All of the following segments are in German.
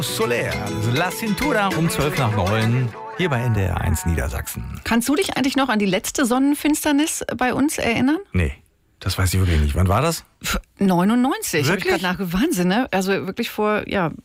Soler, La Cintura um 8:12 hier bei NDR 1 Niedersachsen. Kannst du dich eigentlich noch an die letzte Sonnenfinsternis bei uns erinnern? Nee, das weiß ich wirklich nicht. Wann war das? 99. Wirklich? Hab ich gerade Wahnsinn, ne? Also wirklich vor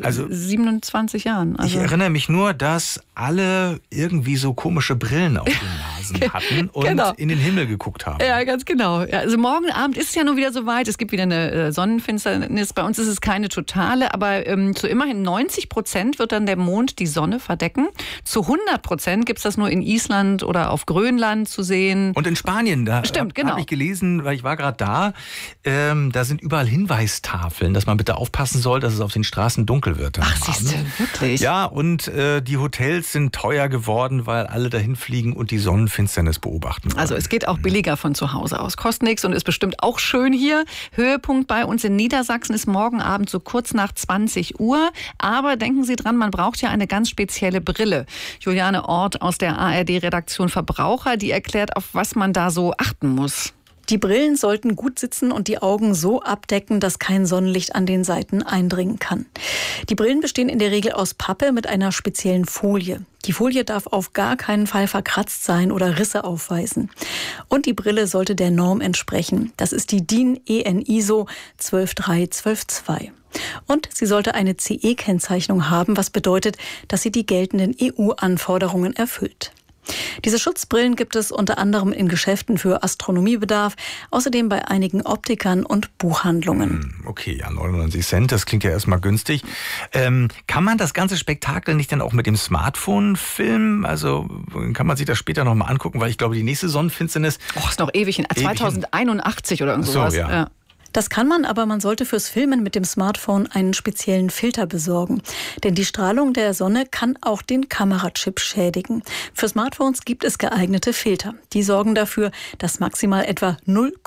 27 Jahren. Also Ich erinnere mich nur, dass alle irgendwie so komische Brillen auf den Nasen hatten und in den Himmel geguckt haben. Ja, ganz genau. Ja, also morgen Abend ist es ja nun wieder soweit. Es gibt wieder eine Sonnenfinsternis. Bei uns ist es keine totale, aber zu immerhin 90% wird dann der Mond die Sonne verdecken. Zu 100% gibt es das nur in Island oder auf Grönland zu sehen. Und in Spanien, da genau. habe ich gelesen, weil ich war gerade da, da sind überall Hinweistafeln, dass man bitte aufpassen soll, dass es auf den Straßen dunkel wird. Ach, siehst du, wirklich? Ja, und die Hotels sind teuer geworden, weil alle dahin fliegen und die Sonnenfinsternis beobachten wollen. Also es geht auch billiger von zu Hause aus. Kostet nichts und ist bestimmt auch schön hier. Höhepunkt bei uns in Niedersachsen ist morgen Abend so kurz nach 20 Uhr. Aber denken Sie dran, man braucht ja eine ganz spezielle Brille. Juliane Ort aus der ARD-Redaktion Verbraucher, die erklärt, auf was man da so achten muss. Die Brillen sollten gut sitzen und die Augen so abdecken, dass kein Sonnenlicht an den Seiten eindringen kann. Die Brillen bestehen in der Regel aus Pappe mit einer speziellen Folie. Die Folie darf auf gar keinen Fall verkratzt sein oder Risse aufweisen. Und die Brille sollte der Norm entsprechen. Das ist die DIN EN ISO 12312-2. Und sie sollte eine CE-Kennzeichnung haben, was bedeutet, dass sie die geltenden EU-Anforderungen erfüllt. Diese Schutzbrillen gibt es unter anderem in Geschäften für Astronomiebedarf, außerdem bei einigen Optikern und Buchhandlungen. Okay, ja, 99 Cent, das klingt ja erstmal günstig. Kann man das ganze Spektakel nicht dann auch mit dem Smartphone filmen? Also kann man sich das später nochmal angucken, weil ich glaube, die nächste Sonnenfinsternis... Ist noch ewig hin. 2081 oder irgend sowas. So, ja. Das kann man, aber man sollte fürs Filmen mit dem Smartphone einen speziellen Filter besorgen. Denn die Strahlung der Sonne kann auch den Kamerachip schädigen. Für Smartphones gibt es geeignete Filter. Die sorgen dafür, dass maximal etwa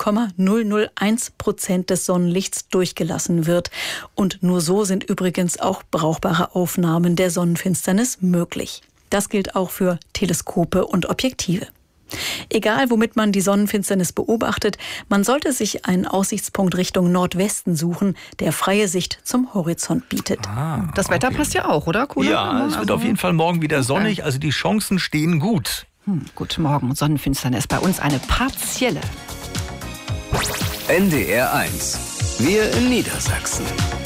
0,001% des Sonnenlichts durchgelassen wird. Und nur so sind übrigens auch brauchbare Aufnahmen der Sonnenfinsternis möglich. Das gilt auch für Teleskope und Objektive. Egal, womit man die Sonnenfinsternis beobachtet, man sollte sich einen Aussichtspunkt Richtung Nordwesten suchen, der freie Sicht zum Horizont bietet. Das Wetter passt ja auch, oder? Cooler? Ja, es wird auf jeden Fall morgen wieder sonnig, also die Chancen stehen gut. Gut, morgen Sonnenfinsternis, bei uns eine partielle. NDR 1, wir in Niedersachsen.